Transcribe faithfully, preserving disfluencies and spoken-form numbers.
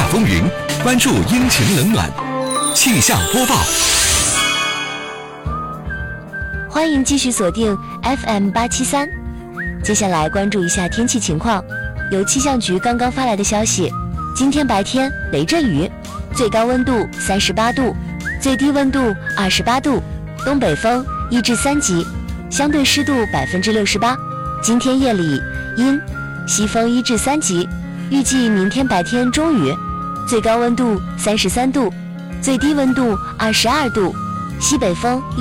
风云，关注阴晴冷暖。气象播报。 欢迎继续锁定 F M 八七三。接下来关注一下天气情况。有气象局刚刚发来的消息，今天白天雷阵雨，最高温度三十八度，最低温度二十八度，东北风一至三级，相对湿度百分之六十八。今天夜里阴，西风一至三级，预计明天白天中雨，最高温度三十三度，最低温度二十二度，西北风